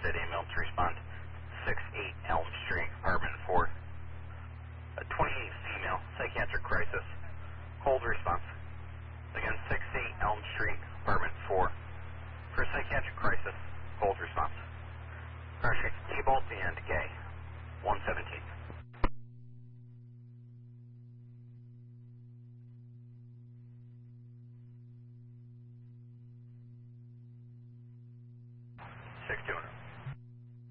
City, ambulance respond 68 Elm Street, apartment 4. A 28 female, psychiatric crisis. Hold response. Again, 68 Elm Street, apartment 4. For psychiatric crisis, hold response. Pressure, T-Bolt and Gay, 117. Six two.